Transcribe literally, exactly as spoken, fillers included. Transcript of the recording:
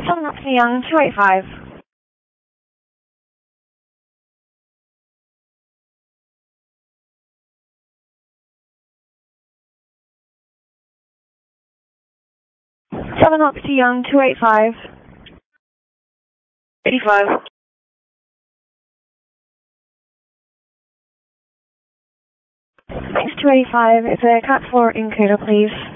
seven Oxley Young, two eight five. seven Oxley Young, two eight five. eighty-five. Thanks, two eighty-five. It's a cat four encoder, please.